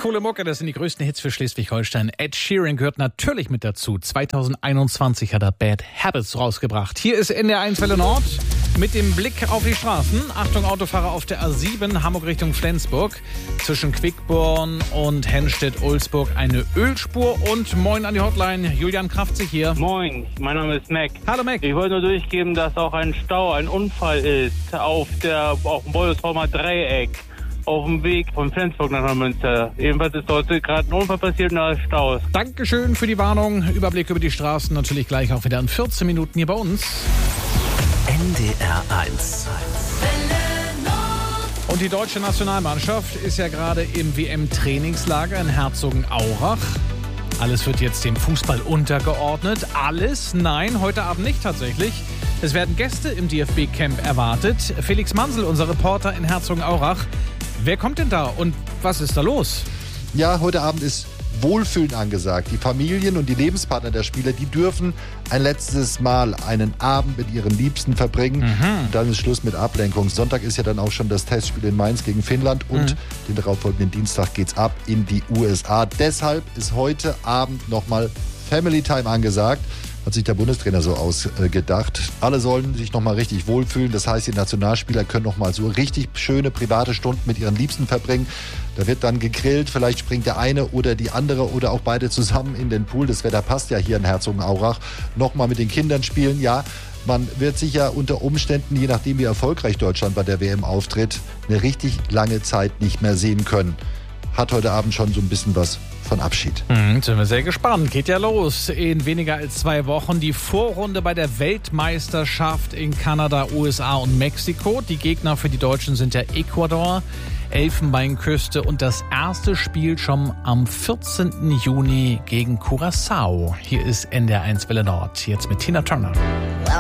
coole Mucke, das sind die größten Hits für Schleswig-Holstein. Ed Sheeran gehört natürlich mit dazu. 2021 hat er Bad Habits rausgebracht. Hier ist NDR1 Welle Nord mit dem Blick auf die Straßen. Achtung, Autofahrer auf der A7, Hamburg Richtung Flensburg. Zwischen Quickborn und Henstedt-Ulzburg eine Ölspur. Und moin an die Hotline, Julian Kraftzig hier. Moin, mein Name ist Mac. Hallo Mac. Ich wollte nur durchgeben, dass auch ein Stau, ein Unfall ist auf dem Bolsheimer Dreieck. Auf dem Weg von Flensburg nach Neumünster. Ebenfalls ist dort gerade ein Unfall passiert und da ist Staus. Dankeschön für die Warnung. Überblick über die Straßen natürlich gleich auch wieder in 14 Minuten hier bei uns. NDR 1. Und die deutsche Nationalmannschaft ist ja gerade im WM-Trainingslager in Herzogenaurach. Alles wird jetzt dem Fußball untergeordnet. Alles? Nein, heute Abend nicht tatsächlich. Es werden Gäste im DFB-Camp erwartet. Felix Mansel, unser Reporter in Herzogenaurach. Wer kommt denn da und was ist da los? Ja, heute Abend ist Wohlfühlen angesagt. Die Familien und die Lebenspartner der Spieler, die dürfen ein letztes Mal einen Abend mit ihren Liebsten verbringen. Und dann ist Schluss mit Ablenkung. Sonntag ist ja dann auch schon das Testspiel in Mainz gegen Finnland und den darauffolgenden Dienstag geht's ab in die USA. Deshalb ist heute Abend nochmal Family Time angesagt. Hat sich der Bundestrainer so ausgedacht. Alle sollen sich nochmal richtig wohlfühlen. Das heißt, die Nationalspieler können nochmal so richtig schöne private Stunden mit ihren Liebsten verbringen. Da wird dann gegrillt. Vielleicht springt der eine oder die andere oder auch beide zusammen in den Pool. Das Wetter passt ja hier in Herzogenaurach. Nochmal mit den Kindern spielen. Ja, man wird sicher unter Umständen, je nachdem wie erfolgreich Deutschland bei der WM auftritt, eine richtig lange Zeit nicht mehr sehen können. Hat heute Abend schon so ein bisschen was von Abschied. Sind wir sehr gespannt. Geht ja los. In weniger als 2 Wochen die Vorrunde bei der Weltmeisterschaft in Kanada, USA und Mexiko. Die Gegner für die Deutschen sind ja Ecuador, Elfenbeinküste und das erste Spiel schon am 14. Juni gegen Curaçao. Hier ist NDR1 Welle Nord. Jetzt mit Tina Turner.